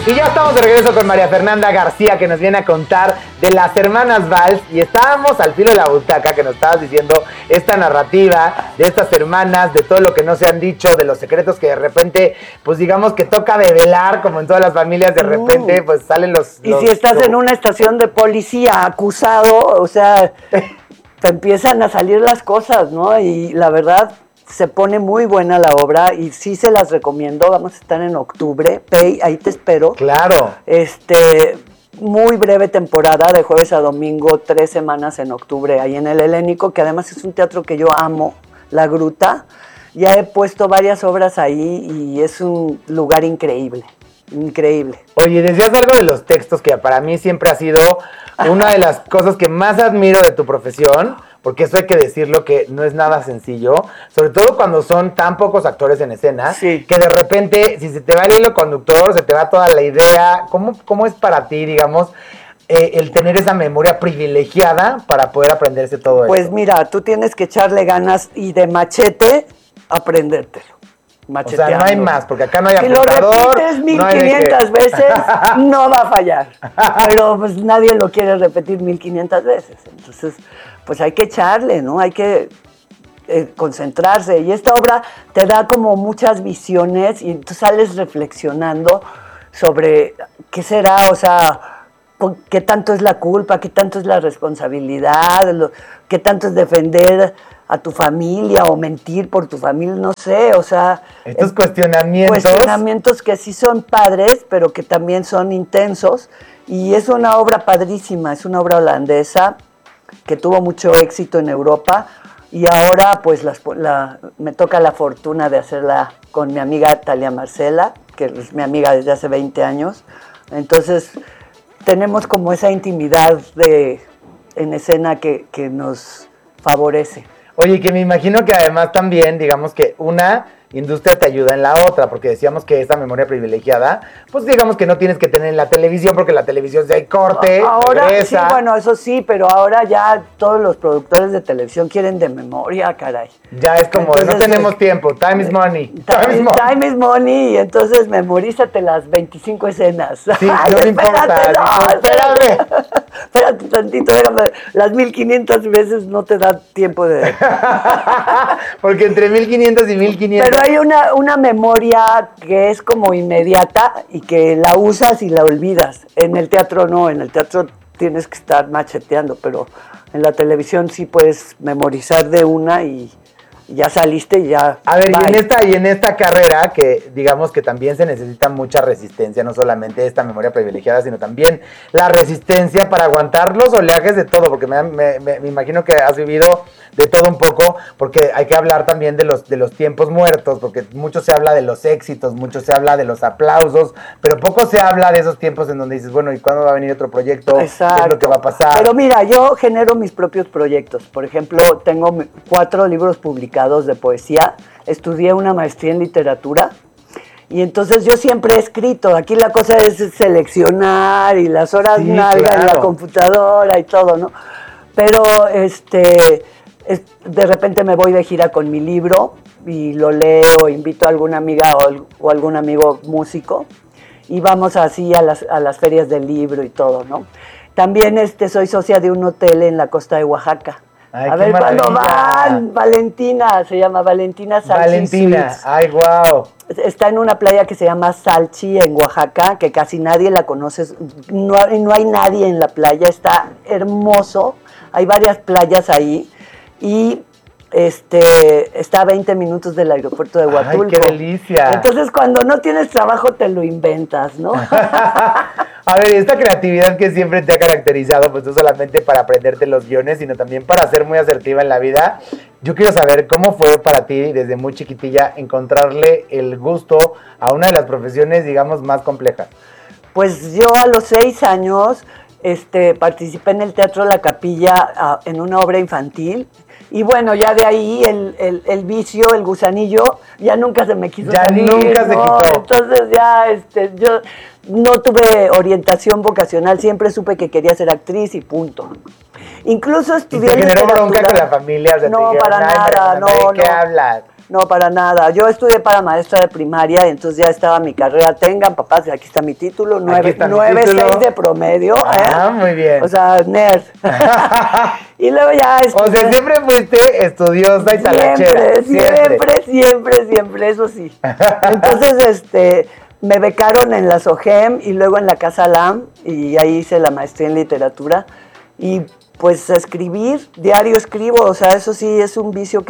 Y ya estamos de regreso con María Fernanda García, que nos viene a contar de las hermanas Valls. Y estábamos al filo de la butaca, que nos estabas diciendo esta narrativa de estas hermanas, de todo lo que no se han dicho, de los secretos que de repente, pues digamos que toca develar, como en todas las familias, de repente pues salen los... Y si estás en una estación de policía acusado, o sea, te empiezan a salir las cosas, ¿no? Y la verdad... Se pone muy buena la obra y sí se las recomiendo. Vamos a estar en octubre. Pei, ahí te espero. Claro. Muy breve temporada, de jueves a domingo, 3 semanas en octubre, ahí en el Helénico, que además es un teatro que yo amo, La Gruta. Ya he puesto varias obras ahí y es un lugar increíble. Increíble. Oye, decías algo de los textos que para mí siempre ha sido una de las cosas que más admiro de tu profesión, porque eso hay que decirlo que no es nada sencillo, sobre todo cuando son tan pocos actores en escena, sí, que de repente, si se te va el hilo conductor, se te va toda la idea. ¿Cómo es para ti, digamos, el tener esa memoria privilegiada para poder aprenderse todo eso? Pues mira, tú tienes que echarle ganas y de machete aprendértelo. O sea, no hay más, porque acá no hay apuntador. Si lo repites 1500 no veces, no va a fallar. Pero pues nadie lo quiere repetir 1500 veces. Entonces, pues hay que echarle, ¿no? Hay que concentrarse. Y esta obra te da como muchas visiones y tú sales reflexionando sobre qué será, o sea, qué tanto es la culpa, qué tanto es la responsabilidad, qué tanto es defender a tu familia o mentir por tu familia, no sé, o sea... Estos cuestionamientos... Cuestionamientos que sí son padres, pero que también son intensos. Y es una obra padrísima, es una obra holandesa que tuvo mucho éxito en Europa. Y ahora pues me toca la fortuna de hacerla con mi amiga Talia Marcela, que es mi amiga desde hace 20 años. Entonces tenemos como esa intimidad en escena que nos favorece. Oye, que me imagino que además también, digamos que una industria te ayuda en la otra, porque decíamos que esta memoria privilegiada, pues digamos que no tienes que tener en la televisión, porque la televisión ya hay corte, ahora regresa. Sí, bueno, eso sí, pero ahora ya todos los productores de televisión quieren de memoria, caray. Ya es como, entonces, no tenemos tiempo, time is money. Time is money, y entonces memorízate las 25 escenas. Sí, ay, no me importa, espérame. Espérate tantito, déjame, las 1500 veces no te da tiempo de... Porque entre 1500 y 1500... Pero hay una memoria que es como inmediata y que la usas y la olvidas. En el teatro no, en el teatro tienes que estar macheteando, pero en la televisión sí puedes memorizar de una y ya saliste y ya... A ver, y en esta carrera, que digamos que también se necesita mucha resistencia, no solamente esta memoria privilegiada, sino también la resistencia para aguantar los oleajes de todo, porque me imagino que has vivido de todo un poco, porque hay que hablar también de los tiempos muertos, porque mucho se habla de los éxitos, mucho se habla de los aplausos, pero poco se habla de esos tiempos en donde dices, bueno, ¿y cuándo va a venir otro proyecto? Exacto. ¿Qué es lo que va a pasar? Pero mira, yo genero mis propios proyectos. Por ejemplo, tengo 4 libros publicados de poesía, estudié una maestría en literatura y entonces yo siempre he escrito. Aquí la cosa es seleccionar y las horas nalga en la computadora y todo, ¿no? Pero de repente me voy de gira con mi libro y lo leo, invito a alguna amiga o algún amigo músico y vamos así a las ferias del libro y todo, ¿no? También soy socia de un hotel en la costa de Oaxaca. Ay, a ver cuándo van. Valentina, se llama Valentina Salchi. Valentina, Suites. Ay, wow. Está en una playa que se llama Salchi en Oaxaca, que casi nadie la conoce. No hay nadie en la playa, está hermoso. Hay varias playas ahí y está a 20 minutos del aeropuerto de Huatulco. ¡Ay, qué delicia! Entonces, cuando no tienes trabajo, te lo inventas, ¿no? A ver, esta creatividad que siempre te ha caracterizado, pues no solamente para aprenderte los guiones, sino también para ser muy asertiva en la vida. Yo quiero saber cómo fue para ti, desde muy chiquitilla, encontrarle el gusto a una de las profesiones, digamos, más complejas. Pues yo a los 6 años participé en el Teatro La Capilla en una obra infantil. Y bueno, ya de ahí el vicio, el gusanillo, ya nunca se me quiso salir. Ya nunca se quitó. Entonces ya, yo no tuve orientación vocacional, siempre supe que quería ser actriz y punto. Incluso estudié literatura. ¿Y te generó bronca con la familia? O sea, no, te dijeron, para nada, no. ¿De qué hablas? No, para nada. Yo estudié para maestra de primaria, entonces ya estaba mi carrera. Tengan, papás, aquí está mi título, 9.6 de promedio. Ah, muy bien. O sea, nerd. Y luego ya O sea, siempre fuiste estudiosa y talachera. Siempre, eso sí. Entonces, me becaron en la SOGEM y luego en la Casa LAM, y ahí hice la maestría en literatura. Y pues escribir, diario escribo, o sea, eso sí es un vicio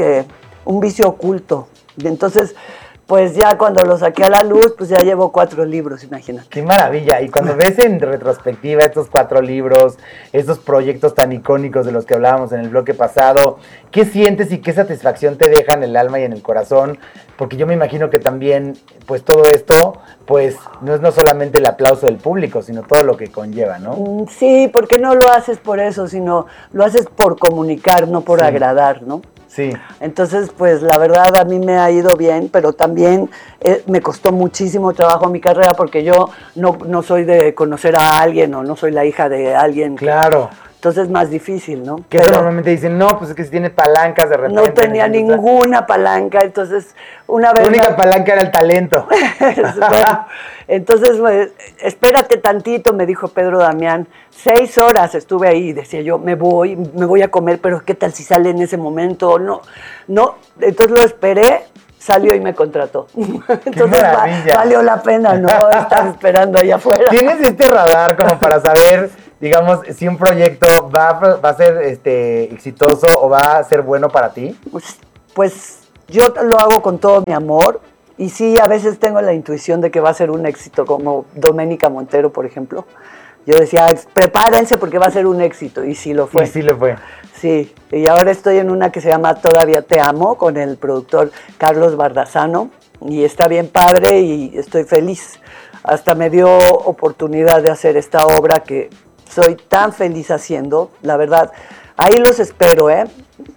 oculto. Y entonces, pues ya cuando lo saqué a la luz, pues ya llevo 4 libros, imagínate. Qué maravilla. Y cuando ves en retrospectiva estos 4 libros, estos proyectos tan icónicos de los que hablábamos en el bloque pasado, ¿qué sientes y qué satisfacción te deja en el alma y en el corazón? Porque yo me imagino que también, pues todo esto, pues no solamente el aplauso del público, sino todo lo que conlleva, ¿no? Sí, porque no lo haces por eso, sino lo haces por comunicar, no por agradar, ¿no? Sí. Entonces, pues la verdad a mí me ha ido bien, pero también me costó muchísimo trabajo mi carrera porque yo no soy de conocer a alguien o no soy la hija de alguien. Claro. Entonces es más difícil, ¿no? Que eso normalmente dicen, no, pues es que si tiene palancas de repente. No tenía ninguna palanca, entonces una vez... La única palanca era el talento. Bueno, entonces, pues, espérate tantito, me dijo Pedro Damián. 6 horas estuve ahí, decía yo, me voy a comer, pero ¿qué tal si sale en ese momento? No, entonces lo esperé, salió y me contrató. Entonces valió la pena, ¿no? Estar esperando allá afuera. ¿Tienes este radar como para saber, digamos, si un proyecto va a ser exitoso o va a ser bueno para ti? Pues yo lo hago con todo mi amor. Y sí, a veces tengo la intuición de que va a ser un éxito, como Doménica Montero, por ejemplo. Yo decía, prepárense porque va a ser un éxito, y sí lo fue. Y sí lo fue. Sí, y ahora estoy en una que se llama Todavía te amo, con el productor Carlos Bardazano, y está bien padre y estoy feliz. Hasta me dio oportunidad de hacer esta obra que soy tan feliz haciendo, la verdad. Ahí los espero, ¿eh?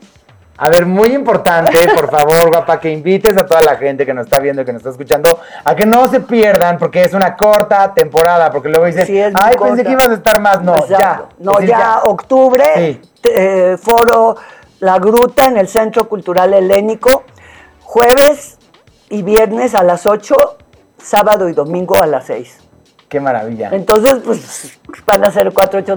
A ver, muy importante, por favor, guapa, que invites a toda la gente que nos está viendo y que nos está escuchando a que no se pierdan, porque es una corta temporada, porque luego dices, sí, ay, pensé que ibas a estar más. No, exacto. ya. No, ya, octubre, sí. Foro La Gruta en el Centro Cultural Helénico, jueves y viernes a las 8, sábado y domingo a las 6. Qué maravilla. Entonces, pues, van a ser 4, 8,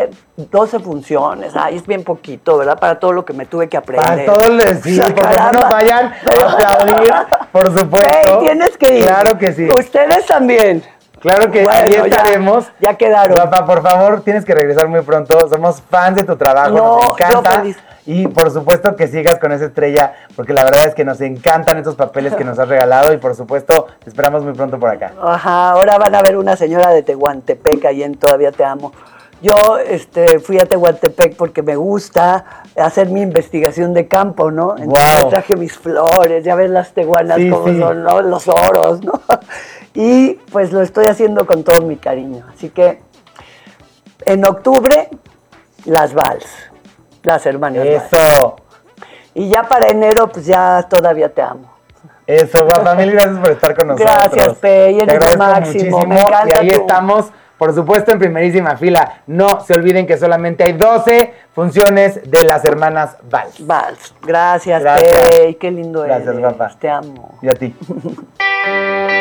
12 funciones. Ay, es bien poquito, ¿verdad? Para todo lo que me tuve que aprender. Para todo sí, porque no nos vayan a aplaudir, por supuesto. Hey, tienes que ir. Claro que sí. Ustedes también. Claro que bueno, ahí estaremos. Ya quedaron. Guapa, por favor, tienes que regresar muy pronto. Somos fans de tu trabajo, nos encanta. Yo feliz. Y por supuesto que sigas con esa estrella, porque la verdad es que nos encantan estos papeles que nos has regalado y por supuesto te esperamos muy pronto por acá. Ajá, ahora van a ver una señora de Tehuantepec ahí en Todavía te amo. Yo fui a Tehuantepec porque me gusta hacer mi investigación de campo, ¿no? Entonces traje mis flores, ya ves las tehuanas como son, ¿no? Los oros, ¿no? Y pues lo estoy haciendo con todo mi cariño. Así que en octubre, las Vals, las hermanas Eso. Vals. Y ya para enero, pues ya Todavía te amo. Eso, guapa, mil gracias por estar con nosotros. Gracias, Pe, y eres lo máximo. Me encanta. Y ahí estamos, por supuesto, en primerísima fila. No se olviden que solamente hay 12 funciones de las hermanas Vals. Vals. Gracias, Pe, qué lindo eres. Gracias, guapa. Te amo. Y a ti.